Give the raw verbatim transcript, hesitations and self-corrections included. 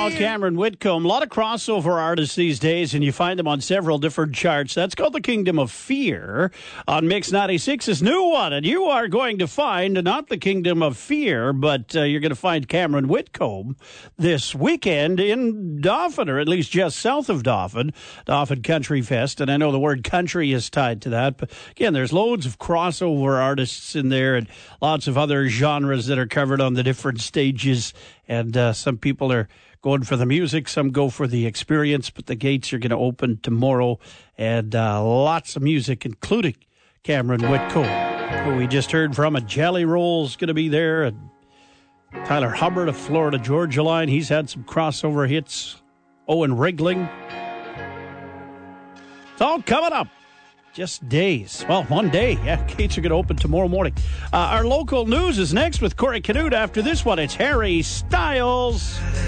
Well, Cameron Whitcomb, a lot of crossover artists these days, and you find them on several different charts. That's called The Kingdom of Fear on Mix ninety-six's new one. And you are going to find not The Kingdom of Fear, but uh, you're going to find Cameron Whitcomb this weekend in Dauphin, or at least just south of Dauphin, Dauphin Country Fest. And I know the word country is tied to that. But again, there's loads of crossover artists in there and lots of other genres that are covered on the different stages. And uh, some people are going for the music, some go for the experience, but the gates are going to open tomorrow, and uh, lots of music, including Cameron Whitcomb, who we just heard from. A Jelly Roll's going to be there, and Tyler Hubbard of Florida Georgia Line. He's had some crossover hits. Owen Rigling. It's all coming up. Just days. Well, one day. Yeah, gates are going to open tomorrow morning. Uh, our local news is next with Corey Canute. After this one, it's Harry Styles.